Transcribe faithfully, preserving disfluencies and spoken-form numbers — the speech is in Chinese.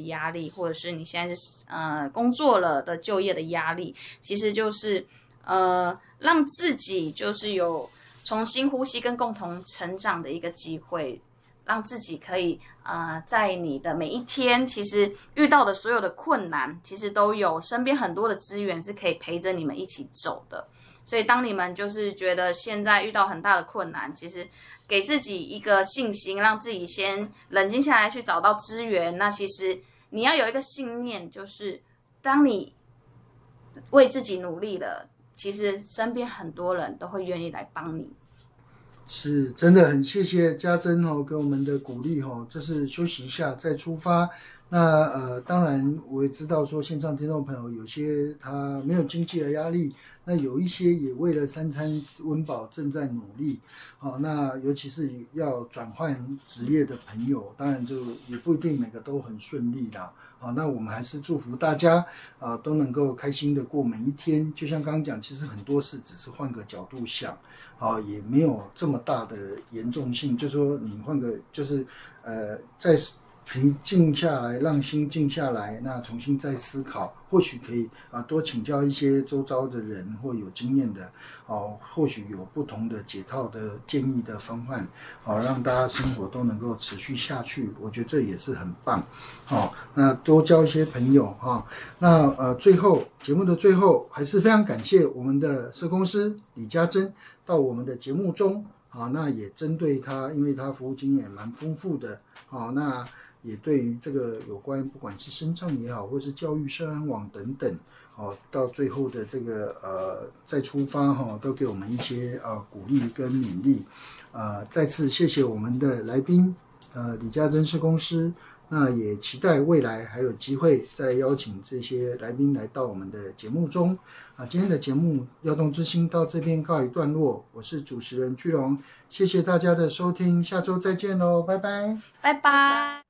压力，或者是你现在是呃工作了的就业的压力，其实就是呃让自己就是有重新呼吸跟共同成长的一个机会。让自己可以呃，在你的每一天，其实遇到的所有的困难，其实都有身边很多的资源是可以陪着你们一起走的。所以当你们就是觉得现在遇到很大的困难，其实给自己一个信心，让自己先冷静下来去找到资源。那其实你要有一个信念，就是当你为自己努力了，其实身边很多人都会愿意来帮你。 是真的很谢谢家珍哦给我们的鼓励哦，就是休息一下再出发。那呃，当然我也知道说线上听众朋友有些他没有经济的压力，那有一些也为了三餐温饱正在努力。好、哦，那尤其是要转换职业的朋友，当然就也不一定每个都很顺利啦。好、哦，那我们还是祝福大家啊、呃、都能够开心的过每一天。就像刚刚讲，其实很多事只是换个角度想。好、哦，也没有这么大的严重性，就说你换个，就是呃，再平静下来，让心静下来，那重新再思考，或许可以啊、呃、多请教一些周遭的人或有经验的，哦，或许有不同的解套的建议的方案，哦，让大家生活都能够持续下去，我觉得这也是很棒。哦，那多交一些朋友哈、哦。那呃，最后节目的最后，还是非常感谢我们的社工师李家珍。到我们的节目中啊，那也针对他，因为他服务经验蛮丰富的啊，那也对于这个有关不管是身障也好，或是教育社安网等等，哦、啊，到最后的这个呃再出发哈、啊，都给我们一些呃鼓励跟勉励，呃，再次谢谢我们的来宾，呃，李家珍社工师。那也期待未来还有机会再邀请这些来宾来到我们的节目中啊。今天的节目耀动之星到这边告一段落，我是主持人居龙，谢谢大家的收听，下周再见喽，拜拜， 拜拜。